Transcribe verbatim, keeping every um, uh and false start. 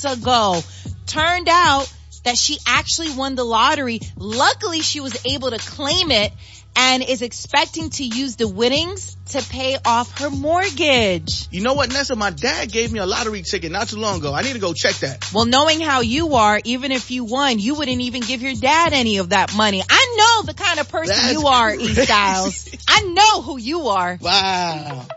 ago. Turned out that she actually won the lottery. Luckily, she was able to claim it and is expecting to use the winnings to pay off her mortgage. You know what, Nessa? My dad gave me a lottery ticket not too long ago. I need to go check that. Well, knowing how you are, even if you won, you wouldn't even give your dad any of that money. I know the kind of person That's you are, crazy. E. Styles. I know who you are. Wow.